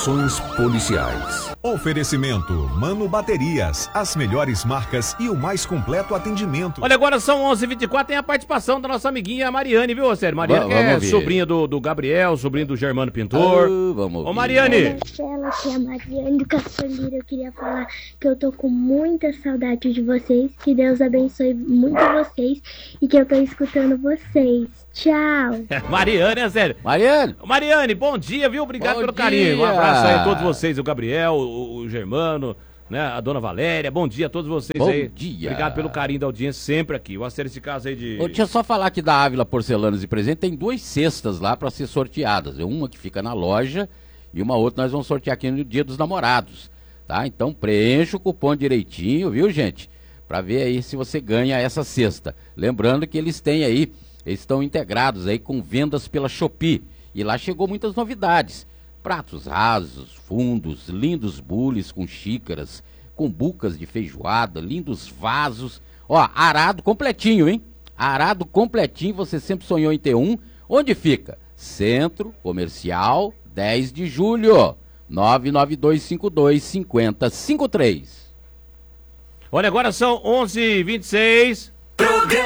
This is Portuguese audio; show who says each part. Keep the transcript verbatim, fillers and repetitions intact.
Speaker 1: Informações policiais.
Speaker 2: Oferecimento Mano Baterias, as melhores marcas e o mais completo atendimento.
Speaker 3: Olha, agora são onze e vinte e quatro, tem a participação da nossa amiguinha Mariane, viu, Sérgio? Mariane
Speaker 4: Va-
Speaker 3: que é
Speaker 4: vamos ver.
Speaker 3: sobrinha do, do Gabriel, sobrinho do Germano Pintor.
Speaker 4: Ah, vamos
Speaker 3: Ô,
Speaker 4: ouvir.
Speaker 3: Mariane.
Speaker 5: Marcela, aqui é a Mariane do Caçolira. Eu queria falar que eu tô com muita saudade de vocês, que Deus abençoe muito vocês e que eu tô escutando vocês. Tchau!
Speaker 3: Mariane, é sério.
Speaker 4: Mariane!
Speaker 3: Mariane, bom dia, viu? Obrigado
Speaker 4: Bom
Speaker 3: pelo carinho. Um
Speaker 4: dia.
Speaker 3: abraço aí a todos vocês, o Gabriel, o, o Germano, né? A dona Valéria. Bom dia a todos vocês
Speaker 4: Bom
Speaker 3: aí.
Speaker 4: dia.
Speaker 3: Obrigado pelo carinho da audiência sempre aqui. Vou ser esse caso aí de...
Speaker 4: Ô, deixa eu só falar que da Ávila Porcelanas e Presente tem duas cestas lá para ser sorteadas. Uma que fica na loja e uma outra nós vamos sortear aqui no Dia dos Namorados, tá? Então preencha o cupom direitinho, viu, gente? Para ver aí se você ganha essa cesta. Lembrando que eles têm aí, eles estão integrados aí com vendas pela Shopee. E lá chegou muitas novidades. Pratos rasos, fundos, lindos bules com xícaras, com bucas de feijoada, lindos vasos. Ó, arado completinho, hein? Arado completinho, você sempre sonhou em ter um. Onde fica? Centro Comercial dez de julho. nove nove dois cinco dois cinco zero cinco três.
Speaker 3: Olha, agora são onze e vinte e seis.
Speaker 1: Programa